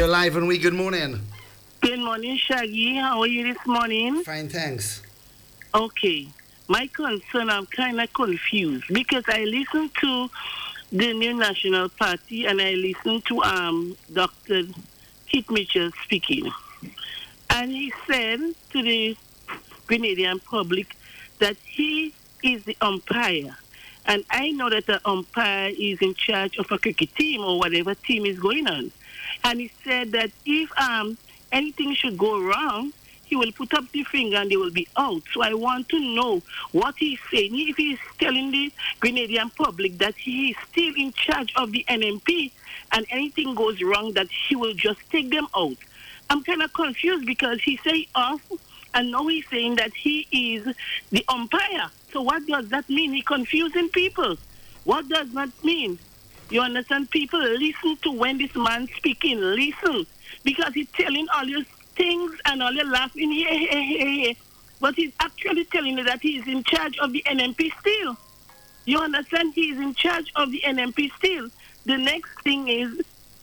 You're live on We. Good morning. Good morning, Shaggy. How are you this morning? Fine, thanks. Okay. My concern, I'm kind of confused because I listened to the New National Party and I listened to Dr. Keith Mitchell speaking. And he said to the Grenadian public that he is the umpire. And I know that the umpire is in charge of a cricket team or whatever team is going on. And he said that if anything should go wrong, he will put up the finger and they will be out. So I want to know what he's saying. If he's telling the Grenadian public that he is still in charge of the NMP and anything goes wrong, that he will just take them out. I'm kind of confused because he say off and now he's saying that he is the umpire. So what does that mean? He's confusing people. What does that mean? You understand? People listen to when this man speaking. Listen. Because he's telling all your things and all your laughing. Yeah. But he's actually telling you that he is in charge of the NMP still. You understand? He is in charge of the NMP still. The next thing is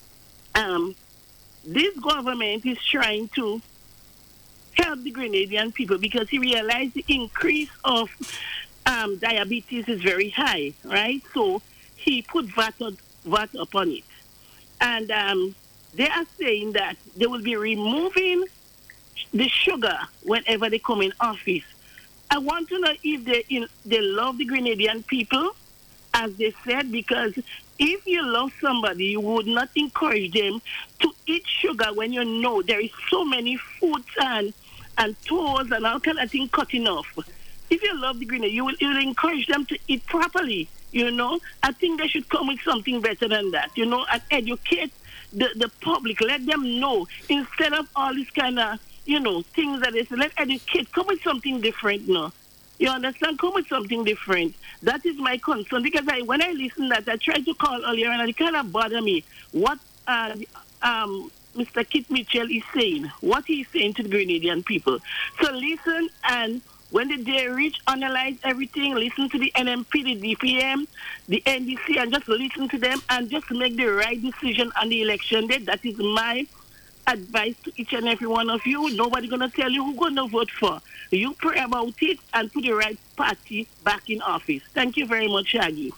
this government is trying to help the Grenadian people because he realized the increase of diabetes is very high, right? So he put VAT upon it. And they are saying that they will be removing the sugar whenever they come in office. I want to know if they love the Grenadian people, as they said, because if you love somebody, you would not encourage them to eat sugar when you know there is so many foods and tours and all kind of things cutting off. If you love the Grenadian, you will encourage them to eat properly. You know, I think they should come with something better than that. You know, and educate the public. Let them know instead of all this kind of things that they say. Let educate. Come with something different. No, you understand? Come with something different. That is my concern because when I listen to that, I tried to call earlier and it kind of bothered me. What Mr. Keith Mitchell is saying, what he's saying to the Grenadian people. So listen, and when the day reach, analyze everything, listen to the NMP, the DPM, the NDC, and just listen to them and just make the right decision on the election day. That is my advice to each and every one of you. Nobody going to tell you who going to vote for. You pray about it and put the right party back in office. Thank you very much, Shaggy.